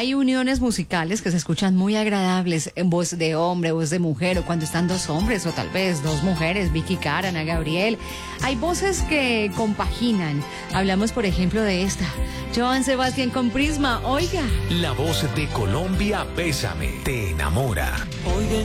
Hay uniones musicales que se escuchan muy agradables, en voz de hombre, voz de mujer, o cuando están dos hombres o tal vez dos mujeres, Vicky Cara, Ana Gabriel. Hay voces que compaginan. Hablamos, por ejemplo, de esta, Joan Sebastián con Prisma. Oiga. La voz de Colombia, Bésame, te enamora.